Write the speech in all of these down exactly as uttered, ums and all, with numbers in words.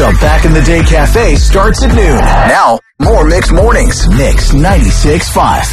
The Back in the Day Cafe starts at noon. Now, more Mix Mornings. Mix ninety-six point five.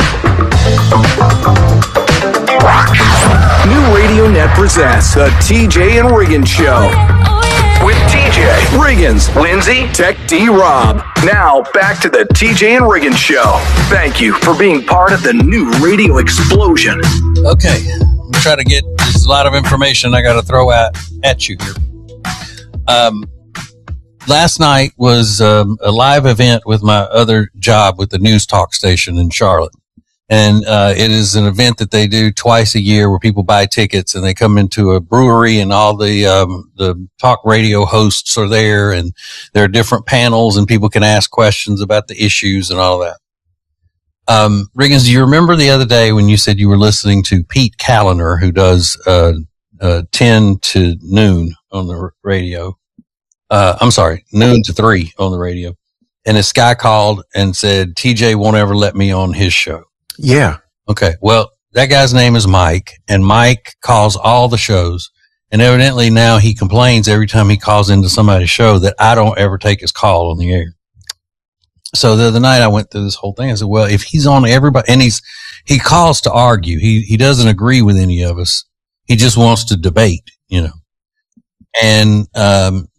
New Radio Net presents The T J and Riggins Show. With T J, Riggins, Lindsay, Tech D-Rob. Now, back to The T J and Riggins Show. Thank you for being part of the new radio explosion. Okay, I'm trying to get, there's a lot of information I got to throw at, at you here. Um, last night was um, a live event with my other job with the news talk station in Charlotte. And uh, it is an event that they do twice a year where people buy tickets and they come into a brewery and all the um, the talk radio hosts are there and there are different panels and people can ask questions about the issues and all that. Um, Riggins, do you remember the other day when you said you were listening to Pete Callender, who does uh, uh, ten to noon on the radio? Uh, I'm sorry, noon to three on the radio. And this guy called and said, T J won't ever let me on his show. Yeah. Okay. Well, that guy's name is Mike, and Mike calls all the shows. And evidently now he complains every time he calls into somebody's show that I don't ever take his call on the air. So the other night I went through this whole thing. I said, well, if he's on everybody, and he's, he calls to argue. He, he doesn't agree with any of us. He just wants to debate, you know. And, um,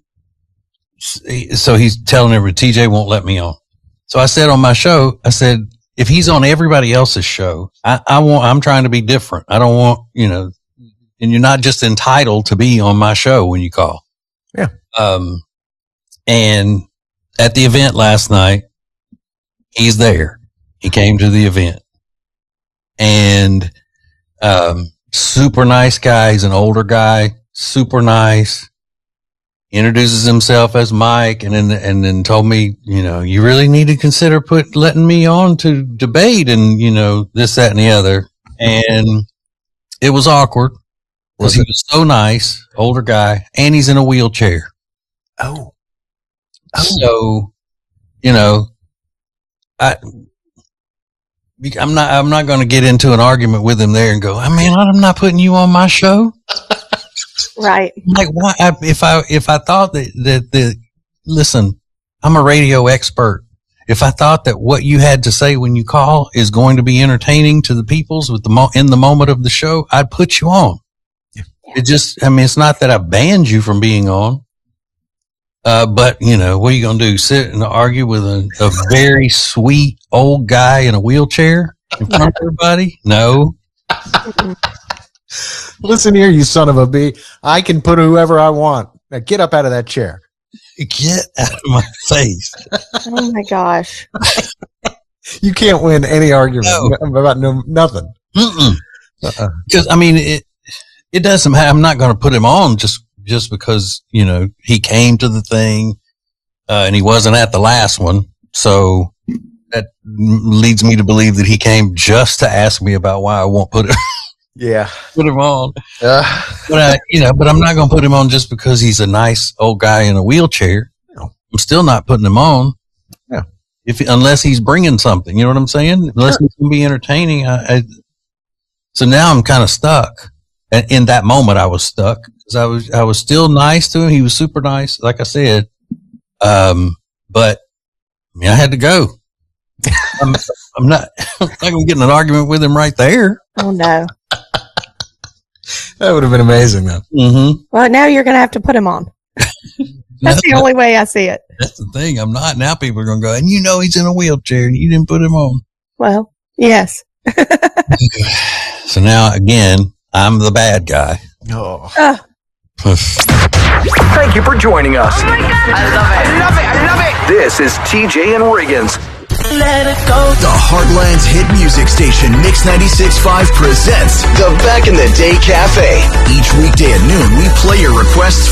so he's telling everybody, T J won't let me on. So I said on my show, I said, if he's on everybody else's show, I, I want, I'm trying to be different. I don't want, you know, and you're not just entitled to be on my show when you call. Yeah. Um, and at the event last night, he's there. He came to the event and, um, super nice guy. He's an older guy, super nice. Introduces himself as Mike and then, and then told me, you know, you really need to consider put, letting me on to debate and, you know, this, that, and the other. And it was awkward because he was so nice, older guy, and he's in a wheelchair. Oh. oh. So, you know, I, I'm not, I'm not going to get into an argument with him there and go, I mean, I'm not putting you on my show. Right. Like, why? I, if I if I thought that that the listen, I'm a radio expert. If I thought that what you had to say when you call is going to be entertaining to the peoples with the mo- in the moment of the show, I'd put you on. Yeah. It just, I mean, it's not that I banned you from being on. Uh, but you know, what are you going to do? Sit and argue with a, a very sweet old guy in a wheelchair in front of everybody? No. Listen here, you son of a bee. I can put whoever I want. Now get up out of that chair. Get out of my face. Oh my gosh. You can't win any argument no. about no, nothing. Mm-mm. Uh-uh. Because, I mean, it, it doesn't matter. I'm not going to put him on just, just because, you know, he came to the thing, uh, and he wasn't at the last one. So that leads me to believe that he came just to ask me about why I won't put it. Yeah. Put him on. Uh, but I, you know, but I'm not going to put him on just because he's a nice old guy in a wheelchair. No. I'm still not putting him on. Yeah. If, unless he's bringing something, you know what I'm saying? Unless Sure. he can be entertaining. I, I, so now I'm kind of stuck. And in that moment, I was stuck because I was, I was still nice to him. He was super nice, like I said. Um, but I mean, I had to go. I'm, I'm not, I'm not going to get in an argument with him right there. Oh no. That would have been amazing, though. Mm-hmm. Well, now you're going to have to put him on. That's the only way I see it. That's the thing. I'm not. Now people are going to go, and you know he's in a wheelchair, and you didn't put him on. Well, yes. So now, again, I'm the bad guy. Oh. Uh, Thank you for joining us. Oh my God. I love it. I love it. I love it. This is T J and Riggins. Let it go. The Heartland's hit music station, Mix ninety-six point five, presents The Back in the Day Cafe. Each weekday at noon, we play your requests